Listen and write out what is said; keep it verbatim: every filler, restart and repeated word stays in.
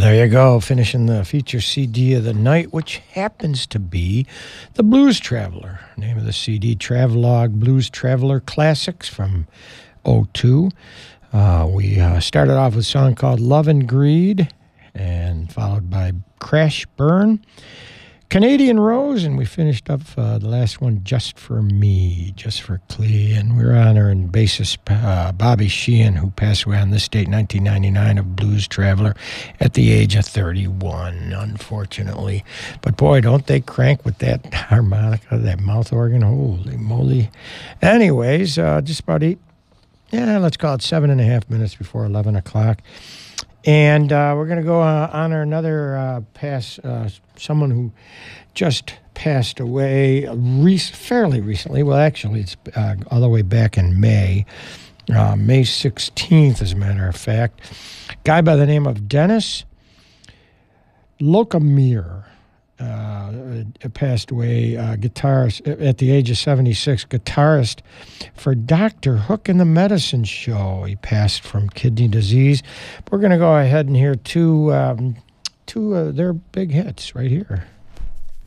there you go, finishing the feature C D of the night, which happens to be The Blues Traveler. Name of the C D, Travelogue Blues Traveler Classics from oh two. Uh, we uh, started off with a song called Love and Greed, and followed by Crash Burn, Canadian Rose, and we finished up uh, the last one, Just for Me, Just for Clee. And we're honoring bassist uh, Bobby Sheehan, who passed away on this date, nineteen ninety-nine, of Blues Traveler at the age of thirty-one, unfortunately. But boy, don't they crank with that harmonica, that mouth organ. Holy moly. Anyways, uh, just about eight, yeah, let's call it seven and a half minutes before eleven o'clock. And uh, we're going to go uh, honor another uh, pass, uh, someone who just passed away re- fairly recently. Well, actually, it's uh, all the way back in May, uh, May sixteenth, as a matter of fact. Guy by the name of Dennis Locamere uh, passed away, uh, guitarist at the age of seventy-six, guitarist for Doctor Hook and the Medicine Show. He passed from kidney disease. We're going to go ahead and hear two, um, two of their big hits right here.